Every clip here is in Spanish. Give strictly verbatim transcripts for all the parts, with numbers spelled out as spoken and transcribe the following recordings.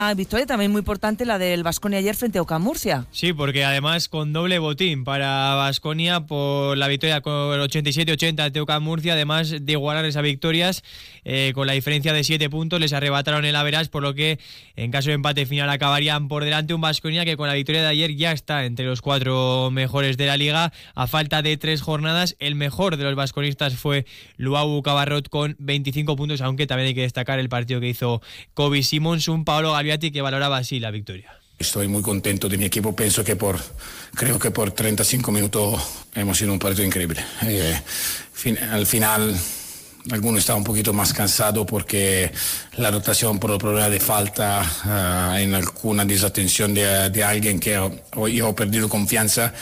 victoria también muy importante, la del Baskonia ayer frente a U C A M Murcia. Sí, porque además con doble botín para Baskonia por la victoria con ochenta y siete ochenta ante U C A M Murcia, además de igualar esas victorias eh, con la diferencia de siete puntos, les arrebataron el average, por lo que en caso de empate final acabarían por delante un Baskonia que con la victoria de ayer ya está entre los cuatro mejores de la liga a falta de tres jornadas. El mejor de los baskonistas fue Luau Cabarrot con veinticinco puntos, aunque también hay que destacar el partido que hizo Kobe Simons, un Paolo Gagliati que valoraba así la victoria. Estoy muy contento de mi equipo, pienso que por, creo que por treinta y cinco minutos hemos sido un partido increíble. Eh, fin, al final, algunos estaban un poquito más cansados porque la rotación por el problema de falta, uh, en alguna desatención de, de alguien que ho, yo he perdido confianza,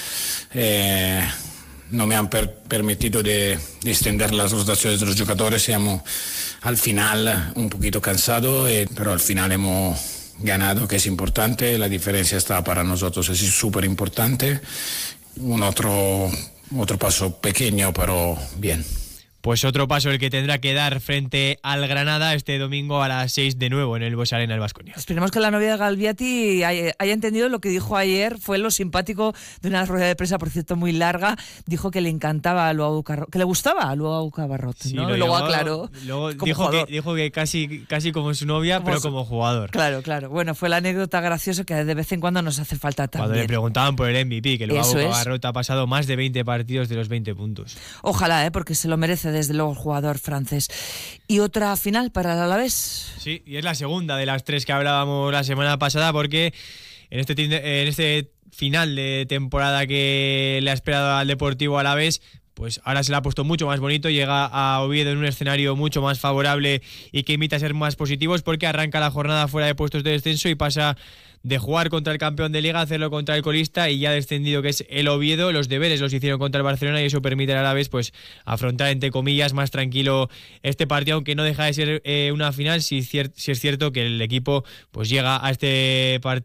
eh, no me han per, permitido de, de extender las rotaciones de los jugadores. Hemos, al final, un poquito cansados, eh, pero al final hemos ganado, que es importante. La diferencia está para nosotros, es súper importante. Un otro, otro paso pequeño, pero bien. Pues otro paso el que tendrá que dar frente al Granada este domingo a las seis de nuevo en el Bues Arena el Baskonia. Esperemos que la novia de Gagliati haya, haya entendido lo que dijo ayer. Fue lo simpático de una rueda de prensa, por cierto, muy larga. Dijo que le encantaba a Luau Cabarrot, que le gustaba a Luau Cabarrot, ¿no? Sí, lo luego llegó, aclaró. Luego dijo que, dijo que casi, casi como su novia, como pero su... como jugador. Claro, claro. Bueno, fue la anécdota graciosa que de vez en cuando nos hace falta también. Cuando le preguntaban por el M V P, que Luau Cabarrot ha pasado más de veinte partidos de los veinte puntos. Ojalá, ¿eh? Porque se lo merece desde luego el jugador francés. Y otra final para el Alavés. Sí, y es la segunda de las tres que hablábamos la semana pasada, porque en este, en este final de temporada que le ha esperado al Deportivo Alavés, pues ahora se le ha puesto mucho más bonito, llega a Oviedo en un escenario mucho más favorable y que invita a ser más positivos, porque arranca la jornada fuera de puestos de descenso y pasa de jugar contra el campeón de liga a hacerlo contra el colista y ya descendido, que es el Oviedo. Los deberes los hicieron contra el Barcelona y eso permite a la vez pues afrontar, entre comillas, más tranquilo este partido, aunque no deja de ser eh, una final. Si, cier- si es cierto que el equipo pues llega a este partido